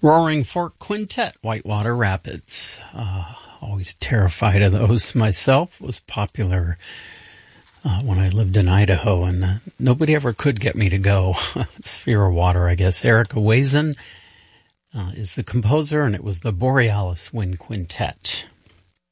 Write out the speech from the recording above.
Roaring Fork Quintet, Whitewater Rapids. Always terrified of those myself. Was popular when I lived in Idaho, and nobody ever could get me to go. It's fear of water, I guess. Erica Wazen is the composer, and it was the Borealis Wind Quintet.